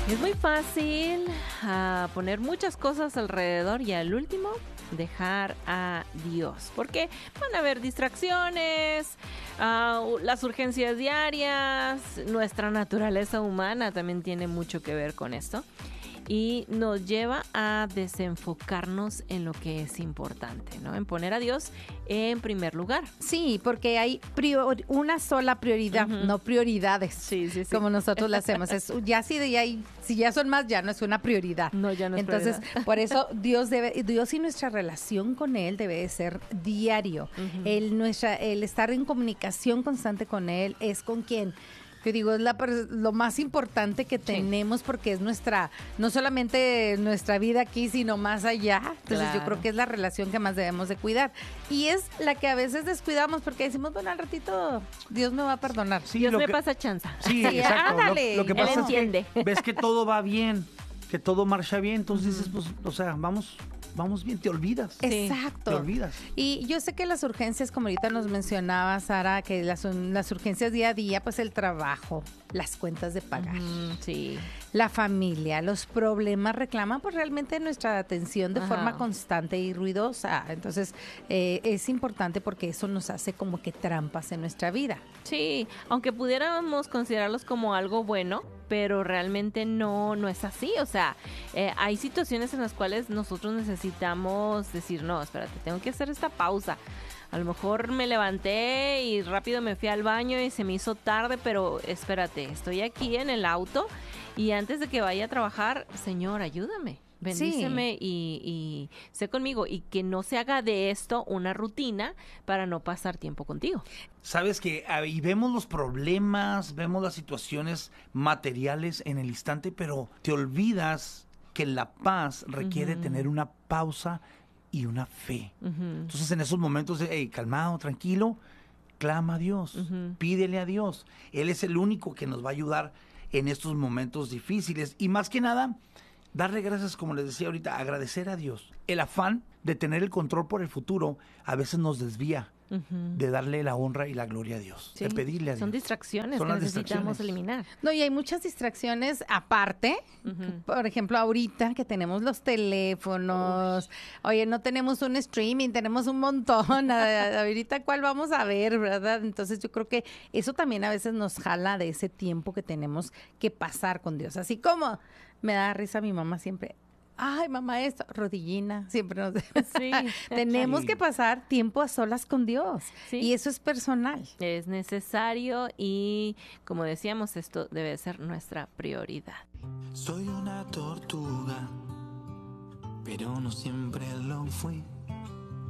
Es muy fácil poner muchas cosas alrededor y al último dejar a Dios, porque van a haber distracciones, las urgencias diarias, nuestra naturaleza humana también tiene mucho que ver con esto y nos lleva a desenfocarnos en lo que es importante, ¿no? En poner a Dios en primer lugar. Sí, porque hay una sola prioridad, no prioridades, Sí. como nosotros lo hacemos. Ya si ya son más, ya no es una prioridad. No, ya no es Entonces, prioridad. por eso Dios y nuestra relación con Él debe de ser diario. El estar en comunicación constante con Él es con quien. Yo digo, es lo más importante que tenemos porque es no solamente nuestra vida aquí, sino más allá. Entonces Claro. yo creo que es la relación que más debemos de cuidar. Y es la que a veces descuidamos porque decimos, bueno, al ratito Dios me va a perdonar. Sí, Dios lo me que- pasa chanza. Sí, Sí, exacto. ándale. Lo que Él pasa es entiende. que ves que todo va bien, que todo marcha bien, entonces dices, pues, o sea, vamos bien, te olvidas. Sí. Exacto. Te olvidas. Y yo sé que las urgencias, como ahorita nos mencionaba Sara, que las urgencias día a día, pues el trabajo, las cuentas de pagar, Sí. la familia, los problemas reclaman pues realmente nuestra atención de Ajá. forma constante y ruidosa. Entonces es importante porque eso nos hace como que trampas en nuestra vida. Sí, aunque pudiéramos considerarlos como algo bueno, pero realmente no es así. O sea, hay situaciones en las cuales nosotros necesitamos decir, no, espérate, tengo que hacer esta pausa. A lo mejor me levanté y rápido me fui al baño y se me hizo tarde, pero espérate, estoy aquí en el auto y antes de que vaya a trabajar, Señor, ayúdame. Bendíceme y sé conmigo y que no se haga de esto una rutina para no pasar tiempo contigo. Sabes que y vemos los problemas, vemos las situaciones materiales en el instante, pero te olvidas que la paz requiere tener una pausa y una fe. Entonces en esos momentos, calmado, tranquilo, clama a Dios, pídele a Dios. Él es el único que nos va a ayudar en estos momentos difíciles y más que nada, darle gracias, como les decía ahorita, agradecer a Dios. El afán de tener el control por el futuro a veces nos desvía de darle la honra y la gloria a Dios, Sí, de pedirle a Dios. son distracciones Son que las necesitamos distracciones. eliminar. No, y hay muchas distracciones aparte. Por ejemplo, ahorita que tenemos los teléfonos, oye, no tenemos un streaming, tenemos un montón. Ahorita, ¿cuál vamos a ver, verdad? Entonces, yo creo que eso también a veces nos jala de ese tiempo que tenemos que pasar con Dios. Así como me da risa mi mamá siempre. Ay, mamá, esto, rodillina, siempre nos... Sí. Tenemos Sí. que pasar tiempo a solas con Dios. Sí. Y eso es personal. Es necesario y, como decíamos, esto debe ser nuestra prioridad. Soy una tortuga, pero no siempre lo fui.